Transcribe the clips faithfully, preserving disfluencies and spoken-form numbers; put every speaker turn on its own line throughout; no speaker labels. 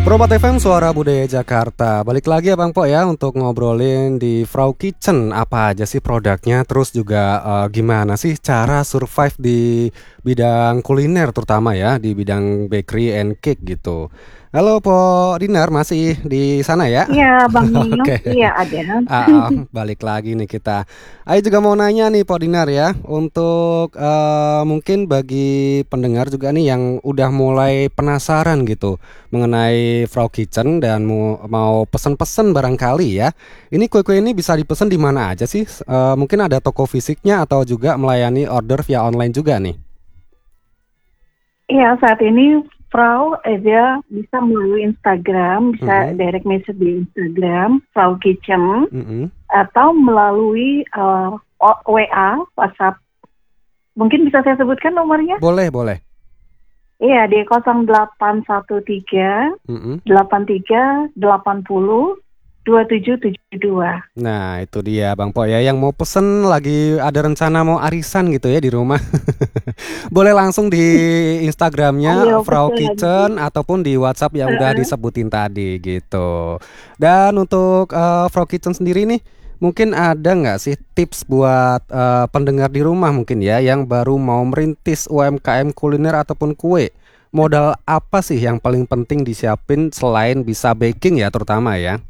Probat F M, Suara Budaya Jakarta. Balik lagi ya Bang Po ya untuk ngobrolin di Frau Kitchen. Apa aja sih produknya, terus juga uh, gimana sih cara survive di bidang kuliner, terutama ya di bidang bakery and cake gitu. Halo Po Dinar, masih di sana ya?
Iya, Bang Nino.
Oke.
Iya, ada.
Ah, ah, balik lagi nih kita. Ayo juga mau nanya nih Po Dinar ya, untuk eh, mungkin bagi pendengar juga nih yang udah mulai penasaran gitu mengenai Frau Kitchen dan mau, mau pesen-pesen barangkali ya. Ini kue-kue ini bisa dipesan di mana aja sih? Eh, mungkin ada toko fisiknya atau juga melayani order via online juga nih.
Iya, saat ini Frau aja bisa melalui Instagram, bisa
Mm-mm,
direct message di Instagram, Frau Kitchen,
mm-mm.
atau melalui uh, O- W A, WhatsApp. Mungkin bisa saya sebutkan nomornya?
Boleh, boleh.
Iya, di nol delapan satu tiga
Mm-mm.
delapan tiga delapan nol dua tujuh tujuh dua.
Nah itu dia Bang Po ya, yang mau pesen lagi ada rencana mau arisan gitu ya di rumah. Boleh langsung di
Ayo,
Instagramnya Frau
betul lagi.
Kitchen ataupun di WhatsApp yang udah
Uh-uh.
disebutin tadi gitu. Dan untuk eh, Frau Kitchen sendiri nih, mungkin ada nggak sih tips buat eh, pendengar di rumah mungkin ya yang baru mau merintis U M K M kuliner ataupun kue? Modal apa sih yang paling penting disiapin selain bisa baking ya terutama ya?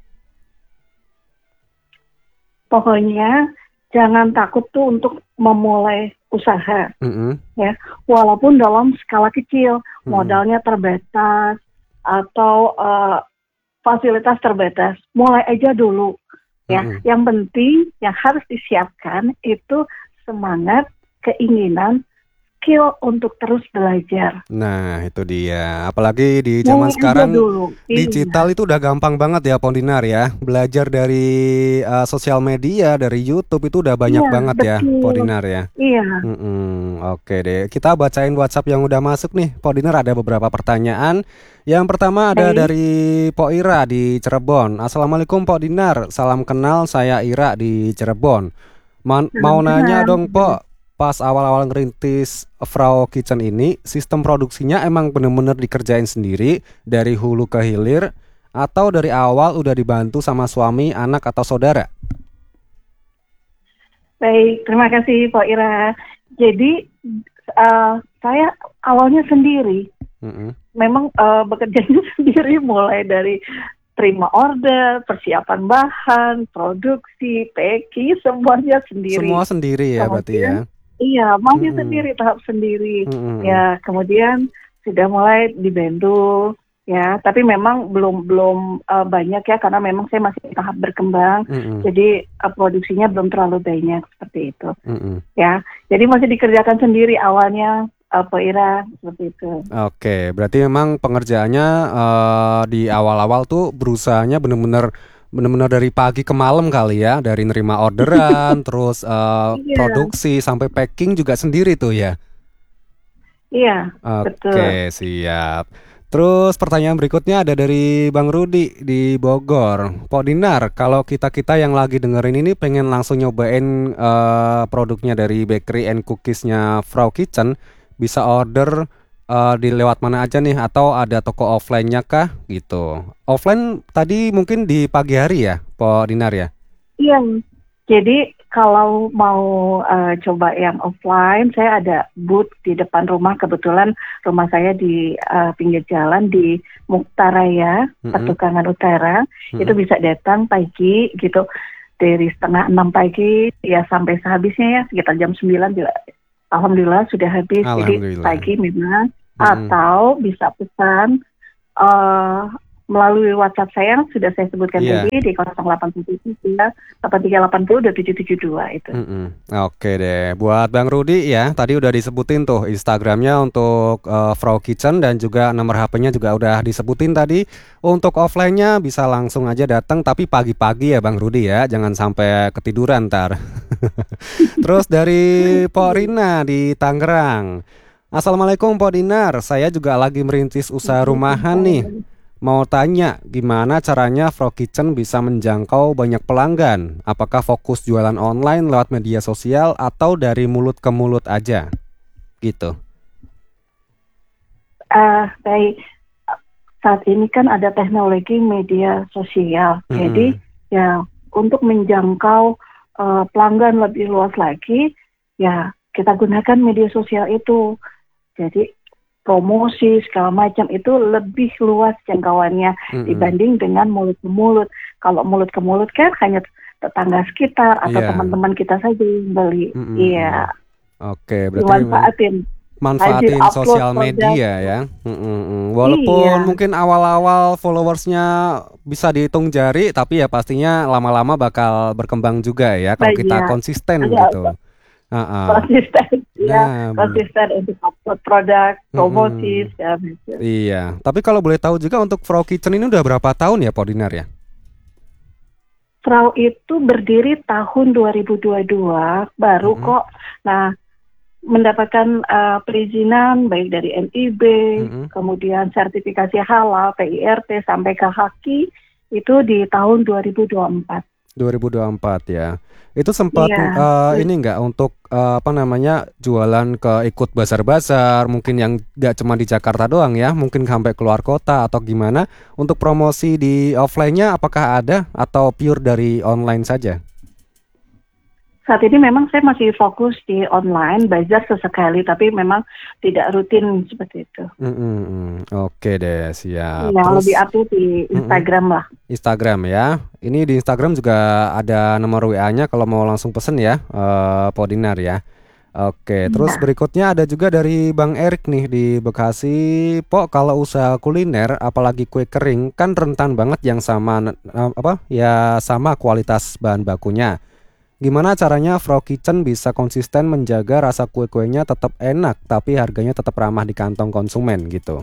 Pokoknya jangan takut tuh untuk memulai usaha.
Mm-mm,
Ya, walaupun dalam skala kecil,
mm-mm,
modalnya terbatas atau eh, fasilitas terbatas, mulai aja dulu. Ya,
mm-mm.
yang penting yang harus disiapkan itu semangat, keinginan, skill untuk terus belajar.
Nah, itu dia. Apalagi di zaman
Mulai aja
sekarang
dulu. Iya,
digital itu udah gampang banget ya, Pondinar ya. Belajar dari eh, sosial media, dari YouTube itu udah banyak
iya,
banget ya,
betul.
Pondinar ya.
Iya,
Mm-mm, oke deh. Kita bacain WhatsApp yang udah masuk nih. Pondinar ada beberapa pertanyaan. Yang pertama ada
baik.
dari Po Ira di Cirebon. Assalamualaikum Po Dinar. Salam kenal, saya Ira di Cirebon. Ma-
Salam
mau nanya
kenal.
dong Po, pas awal-awal ngerintis Frau Kitchen ini, sistem produksinya emang bener-bener dikerjain sendiri dari hulu ke hilir atau dari awal udah dibantu sama suami, anak atau saudara?
Baik, terima kasih Pak Ira. Jadi eh, saya awalnya sendiri,
Mm-mm.
memang eh, bekerjanya sendiri mulai dari terima order, persiapan bahan, produksi, packing, semuanya
Semua
sendiri.
sendiri ya berarti ya.
Kemudian, iya, masih
Mm-mm.
sendiri, tahap sendiri.
Mm-mm.
Ya, kemudian sudah mulai dibantu, ya. Tapi memang belum belum eh, banyak ya, karena memang saya masih tahap berkembang.
Mm-mm.
Jadi eh, produksinya belum terlalu banyak seperti itu,
Mm-mm.
ya. Jadi masih dikerjakan sendiri awalnya, eh, Pak Ira, seperti itu.
Oke, berarti memang pengerjaannya eh, di awal-awal tuh berusahanya bener-bener bener-bener dari pagi ke malam kali ya, dari nerima orderan, terus eh,
Iya,
produksi sampai packing juga sendiri tuh ya.
iya, betul.
Oke, siap. Terus pertanyaan berikutnya ada dari Bang Rudi di Bogor. Pak Dinar, kalau kita-kita yang lagi dengerin ini pengen langsung nyobain eh, produknya dari bakery and cookiesnya Frau Kitchen, bisa order eh, di lewat mana aja nih? Atau ada toko offline-nya kah? Gitu. Offline tadi mungkin di pagi hari ya, Pak Dinar ya?
Iya, jadi kalau mau eh, coba yang offline, saya ada booth di depan rumah. Kebetulan rumah saya di eh, pinggir jalan di Muktaraya,
Mm-mm,
Pertukangan Utara. Itu
mm-mm.
bisa datang pagi gitu, dari setengah enam pagi ya sampai sehabisnya ya sekitar jam sembilan juga. Alhamdulillah sudah habis. Jadi
Alhamdulillah.
pagi memang,
Mm-mm.
atau bisa pesan eh melalui WhatsApp saya yang sudah saya sebutkan tadi
Iya.
di nol delapan satu tiga delapan tiga delapan nol dua tujuh tujuh dua itu.
Mm-mm. Oke deh, buat Bang Rudi ya, tadi udah disebutin tuh Instagramnya untuk eh, Frau Kitchen dan juga nomor H P-nya juga udah disebutin tadi. Untuk offline-nya bisa langsung aja datang, tapi pagi-pagi ya Bang Rudi ya, jangan sampai ketiduran ntar. Terus dari Pok Rina di Tangerang. Assalamualaikum Pok Dinar, saya juga lagi merintis usaha rumahan nih. Mau tanya, gimana caranya Frau Kitchen bisa menjangkau banyak pelanggan? Apakah fokus jualan online lewat media sosial atau dari mulut ke mulut aja? Gitu.
Ah, baik. saat ini kan ada teknologi media sosial.
Mm-mm.
Jadi ya untuk menjangkau uh, pelanggan lebih luas lagi, ya kita gunakan media sosial itu. Jadi promosi segala macam itu lebih luas jangkauannya
Mm-mm.
dibanding dengan mulut ke mulut. Kalau mulut ke mulut kan hanya tetangga sekitar atau
Iya.
teman-teman kita saja yang beli.
Mm-mm.
Iya,
Oke, berarti memang
dimanfaatin. Rajin
manfaatin
upload
sosial
produk.
media ya. Mm-mm. Walaupun
Iya,
mungkin awal-awal followersnya bisa dihitung jari, tapi ya pastinya lama-lama bakal berkembang juga ya kalau kita
banyak.
konsisten
Ada
gitu. Uh-uh.
konsisten, ya,
Nah, benar.
konsisten untuk upload produk, promosi,
Mm-mm.
segala macam.
Iya, tapi kalau boleh tahu juga untuk Frau Kitchen ini udah berapa tahun ya Pak Dinar ya?
Frau itu berdiri tahun dua ribu dua puluh dua, baru
Mm-mm.
kok. Nah, mendapatkan uh, perizinan baik dari N I B,
Mm-mm.
kemudian sertifikasi halal, P I R T, sampai ke Haki, itu di tahun dua ribu dua puluh empat.
dua ribu dua puluh empat ya. Itu sempat
Iya,
eh, ini enggak untuk eh, apa namanya jualan ke ikut bazar-bazar mungkin yang enggak cuma di Jakarta doang ya, mungkin sampai keluar kota atau gimana untuk promosi di offline-nya apakah ada atau pure dari online saja?
saat ini memang saya masih fokus di online, bazar sesekali, tapi memang tidak rutin seperti itu.
Mm-mm. Oke deh, siap.
Yang
Terus
lebih update di
mm-mm,
Instagram lah.
Instagram ya. Ini di Instagram juga ada nomor W A-nya kalau mau langsung pesen ya, eh Podinar ya. Oke, terus
Iya.
berikutnya ada juga dari Bang Erik nih di Bekasi. Pok, kalau usaha kuliner, apalagi kue kering, kan rentan banget yang sama eh, apa? Ya sama kualitas bahan bakunya. Gimana caranya Frau Kitchen bisa konsisten menjaga rasa kue-kuenya tetap enak, tapi harganya tetap ramah di kantong konsumen gitu?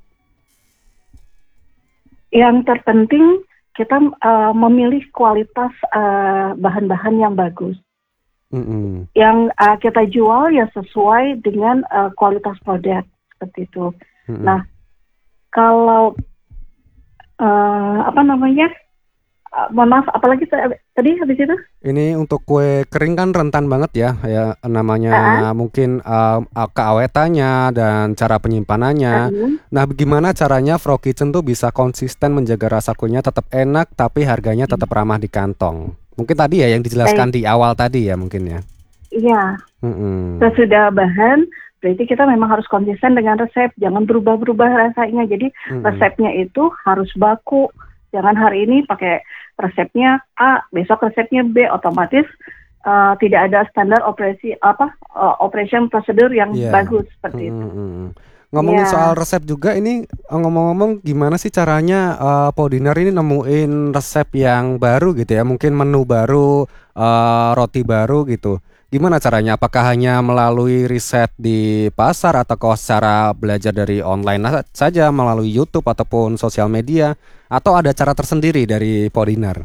Yang terpenting kita uh, memilih kualitas uh, bahan-bahan yang bagus.
Mm-mm.
Yang uh, kita jual ya sesuai dengan uh, kualitas produk seperti itu.
Mm-mm.
Nah, kalau uh, apa namanya? Uh, mohon maaf, apalagi t- tadi habis itu?
Ini untuk kue kering kan rentan banget ya, ya namanya
Uh,
mungkin uh, keawetannya dan cara penyimpanannya.
uh,
Nah, bagaimana caranya Frau Kitchen tuh bisa konsisten menjaga rasa kuenya tetap enak, tapi harganya tetap ramah di kantong? Mungkin tadi ya yang dijelaskan
baik,
di awal tadi ya mungkin ya.
iya.
Mm-mm.
Sesudah bahan, berarti kita memang harus konsisten dengan resep, jangan berubah-berubah rasanya. Jadi
Mm-mm.
resepnya itu harus baku. Jangan hari ini pakai resepnya A, besok resepnya B, otomatis uh, tidak ada standar operasi apa uh, operation prosedur yang
Iya.
bagus seperti itu.
Mm-mm. Ngomongin soal
Ya,
resep juga ini eh, ngomong-ngomong gimana sih caranya eh, Pak Dinar ini nemuin resep yang baru gitu ya, mungkin menu baru, eh, roti baru gitu. Gimana caranya? Apakah hanya melalui riset di pasar atau kau secara belajar dari online na- saja melalui YouTube ataupun sosial media atau ada cara tersendiri dari Pak Dinar?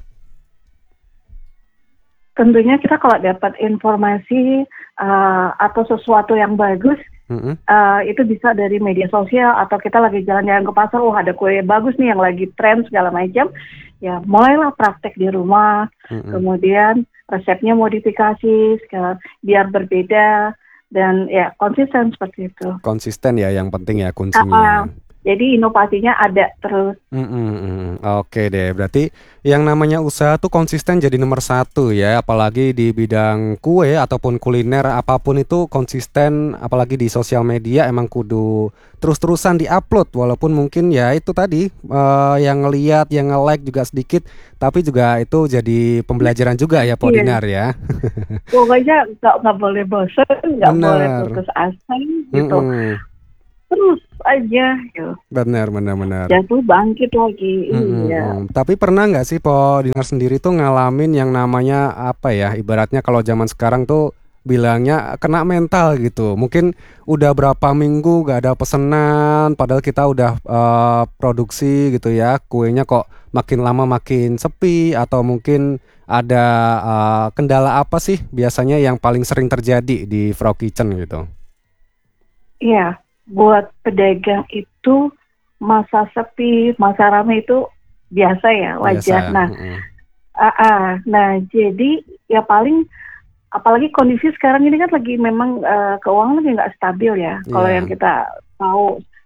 tentunya kita kalau dapat informasi uh, atau sesuatu yang bagus,
Mm-mm.
uh, itu bisa dari media sosial atau kita lagi jalan-jalan ke pasar, oh ada kue bagus nih yang lagi tren segala macam, ya mulailah praktek di rumah,
Mm-mm.
kemudian resepnya modifikasi segala, biar berbeda dan ya konsisten seperti itu.
Konsisten ya yang penting ya
Uh, uh,
kuncinya.
jadi inovasinya ada terus.
Mm, mm, mm. Oke deh, berarti yang namanya usaha tuh konsisten jadi nomor satu ya, apalagi di bidang kue ataupun kuliner apapun itu konsisten, apalagi di sosial media emang kudu terus-terusan diupload, walaupun mungkin ya itu tadi eh, yang ngeliat, yang nge-like juga sedikit, tapi juga itu jadi pembelajaran juga ya Pak
Iya,
Dinar ya.
pokoknya nggak nggak boleh bosan, nggak boleh
Bener.
putus asa gitu.
Mm-mm.
Terus aja, gitu.
Benar, benar, benar.
Jatuh bangkit lagi. Iya.
Mm-mm. Tapi pernah nggak sih Po Dinar sendiri tuh ngalamin yang namanya apa ya? Ibaratnya kalau zaman sekarang tuh bilangnya kena mental gitu. Mungkin udah berapa minggu gak ada pesanan, padahal kita udah eh, produksi gitu ya. Kuenya kok makin lama makin sepi atau mungkin ada eh, kendala apa sih biasanya yang paling sering terjadi di Frau Kitchen gitu?
Iya, buat pedagang itu masa sepi, masa ramai itu biasa ya, wajar.
Biasa.
Nah,
Mm-mm.
ah, ah. nah jadi ya paling apalagi kondisi sekarang ini kan lagi memang eh, keuangan lagi nggak stabil ya. Kalau
Iya.
yang kita tahu,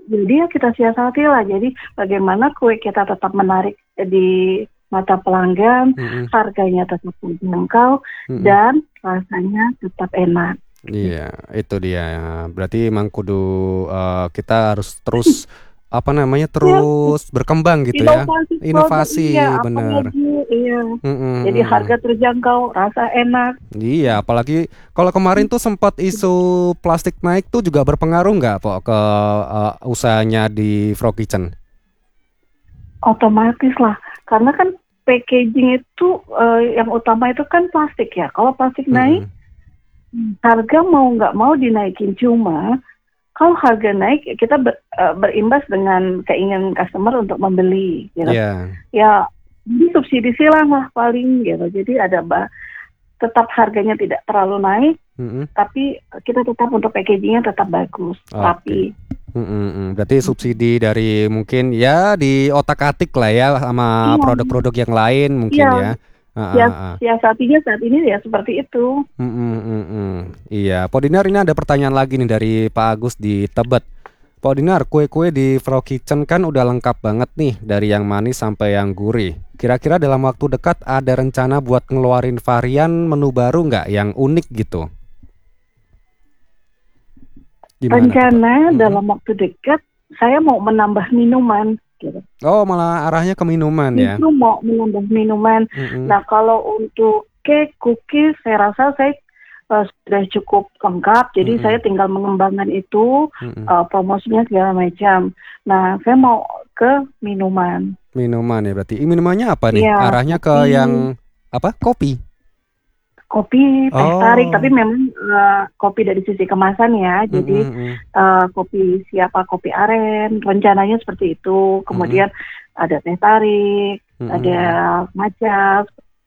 jadi ya kita siasati lah. Jadi bagaimana kue kita tetap menarik di mata pelanggan,
Mm-mm.
harganya tetap terjangkau,
Mm-mm.
dan rasanya tetap enak.
Iya, itu dia. Berarti emang kudu eh, kita harus terus apa namanya
Ya,
terus berkembang gitu ya.
inovasi produk, iya,
Inovasi bener.
apalagi, iya.
Mm-mm,
Jadi
mm-mm.
harga terjangkau, rasa enak.
Iya, apalagi kalau kemarin tuh sempat isu plastik naik tuh juga berpengaruh nggak Pok ke eh, usahanya di Frog Kitchen?
Otomatis lah, karena kan packaging itu eh, yang utama itu kan plastik ya. Kalau plastik naik,
Mm-mm.
harga mau nggak mau dinaikin. Cuma kalau harga naik, ya kita ber- eh, berimbas dengan keinginan customer untuk membeli, gitu.
Iya.
Ya, jadi subsidi silang lah paling, gitu. Jadi ada bah, tetap harganya tidak terlalu naik,
Mm-mm.
tapi kita tetap untuk packagingnya tetap bagus,
Oke.
rapi.
Mm-mm. Berarti subsidi dari mungkin ya di otak-atik lah ya sama
Iya,
produk-produk yang lain mungkin
iya.
ya. Ah, ah,
Sias-
ah.
siasatinya saat ini ya seperti itu.
Mm-mm, mm-mm. Iya, Pak Dinar ini ada pertanyaan lagi nih dari Pak Agus di Tebet. Pak Dinar, kue-kue di Frog Kitchen kan udah lengkap banget nih dari yang manis sampai yang gurih. Kira-kira dalam waktu dekat ada rencana buat ngeluarin varian menu baru nggak yang unik gitu? Gimana tuh Pak?
Rencana
Mm-mm.
dalam waktu dekat saya mau menambah minuman, gitu.
Oh, malah arahnya ke minuman ya?
Justru mau menambah minuman.
Mm-mm,
Nah, kalau untuk cake, cookies, saya rasa saya eh, sudah cukup lengkap. Jadi
mm-mm,
saya tinggal mengembangkan itu,
mm-mm.
eh, promosinya segala macam. Nah, saya mau ke minuman.
Minuman ya berarti. Ih, minumannya apa nih?
Iya,
Arahnya ke
kopi,
yang apa? Kopi.
kopi, teh tarik. Tapi
Oh.
memang eh, kopi dari sisi kemasan ya. Jadi
Mm-mm, mm.
eh, kopi siapa kopi aren, rencananya seperti itu.
Mm-mm,
Kemudian ada teh tarik,
mm-mm,
ada
mm.
matcha.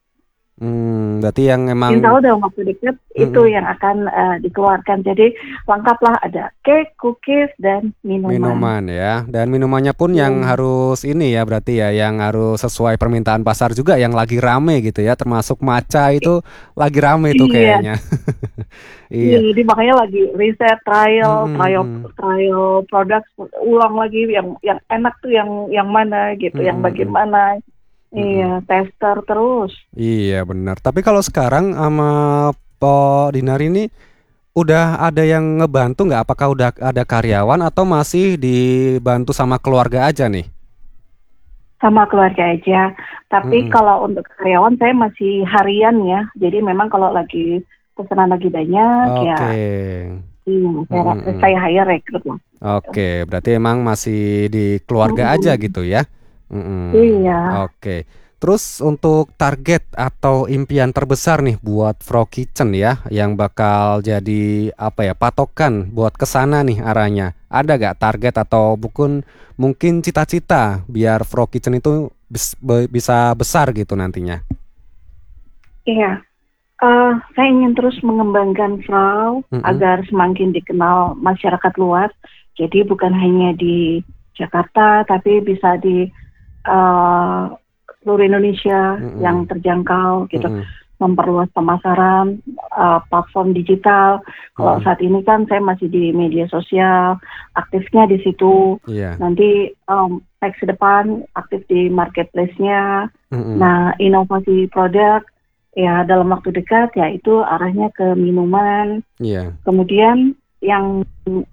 Hmm, berarti yang
Insya
emang
Allah dalam waktu dekat itu
mm-mm,
yang akan eh, dikeluarkan. Jadi lengkaplah, ada cake, cookies, dan minuman.
minuman ya. Dan minumannya pun
Ya,
yang harus ini ya berarti ya yang harus sesuai permintaan pasar juga yang lagi rame gitu ya. Termasuk matcha itu lagi rame tuh
iya.
kayaknya. Iya.
Jadi makanya lagi riset, trial,
Mm-mm,
trial,
mm.
trial produk, ulang lagi yang yang enak tuh yang yang mana gitu, yang
Mm-mm,
bagian
mm.
mana.
Mm-mm.
Iya, tester terus.
Iya benar. Tapi kalau sekarang sama Po Dinar ini udah ada yang ngebantu nggak? Apakah udah ada karyawan atau masih dibantu sama keluarga aja nih?
Sama keluarga aja. Tapi
Mm-mm.
kalau untuk karyawan saya masih harian ya. Jadi memang kalau lagi pesanan lagi banyak ya,
Oke.
iya, saya,
Mm-mm.
saya hire rekrut lah.
Oke, berarti emang masih di keluarga aja
Mm-mm.
gitu ya? Mm-mm.
Iya.
Oke. Terus untuk target atau impian terbesar nih buat Frog Kitchen ya, yang bakal jadi apa ya patokan buat kesana nih arahnya. Ada gak target atau mungkin mungkin cita-cita biar Frog Kitchen itu bis- be- bisa besar gitu nantinya?
Iya. Eh, saya ingin terus mengembangkan Frau
Mm-mm.
agar semakin dikenal masyarakat luas. Jadi bukan hanya di Jakarta, tapi bisa di eh, seluruh Indonesia
Mm-mm.
yang terjangkau gitu.
Mm-mm.
Memperluas pemasaran, eh, platform digital. Kalau
Mm-mm.
saat ini kan saya masih di media sosial, aktifnya di situ.
Iya.
Nanti um, next ke depan aktif di marketplace-nya.
Mm-mm.
Nah, inovasi produk ya dalam waktu dekat ya itu arahnya ke minuman.
Iya.
Kemudian yang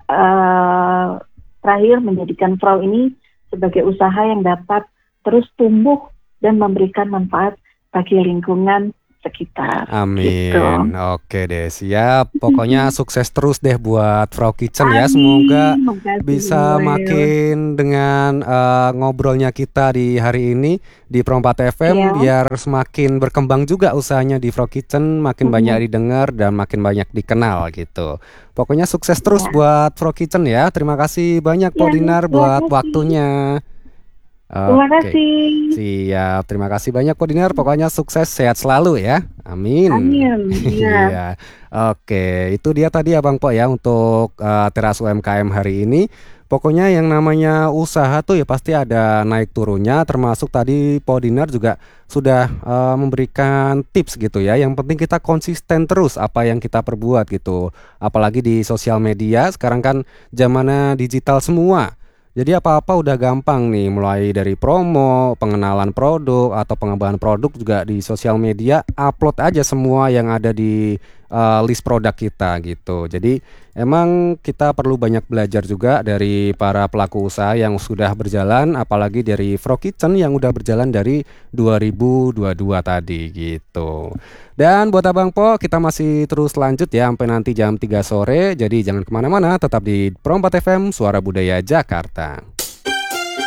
eh, terakhir menjadikan Frau ini sebagai usaha yang dapat terus tumbuh dan memberikan manfaat bagi lingkungan sekitar.
Amin.
Gitu.
Oke deh, siap. Pokoknya sukses terus deh buat Frog Kitchen ya. Semoga
Amin. Makasih,
bisa
Noel.
makin dengan eh, ngobrolnya kita di hari ini di Pro empat F M
Iya.
biar semakin berkembang juga usahanya di Frog Kitchen, makin
Mhm.
banyak didengar dan makin banyak dikenal gitu. Pokoknya sukses terus
Ya.
buat Frog Kitchen ya. Terima kasih banyak
Ya,
Po Dinar
terima
buat
kasih.
waktunya.
Terima
Oke.
kasih.
Siap, terima kasih banyak Po Dinar. Pokoknya sukses, sehat selalu ya. Amin.
Amin. Iya.
Iya. Oke, itu dia tadi Abang Po ya untuk eh, teras U M K M hari ini. Pokoknya yang namanya usaha tuh ya pasti ada naik turunnya, termasuk tadi Po Dinar juga sudah eh, memberikan tips gitu ya. Yang penting kita konsisten terus apa yang kita perbuat gitu. Apalagi di sosial media sekarang kan zamannya digital semua. Jadi apa-apa udah gampang nih, mulai dari promo, pengenalan produk, atau pengembangan produk juga di sosial media, upload aja semua yang ada di eh, list produk kita gitu. Jadi emang kita perlu banyak belajar juga dari para pelaku usaha yang sudah berjalan, apalagi dari Fro Kitchen yang udah berjalan dari dua ribu dua puluh dua tadi gitu. Dan buat Abang Po, kita masih terus lanjut ya sampai nanti jam tiga sore. Jadi jangan kemana-mana, tetap di Pro empat F M, Suara Budaya Jakarta.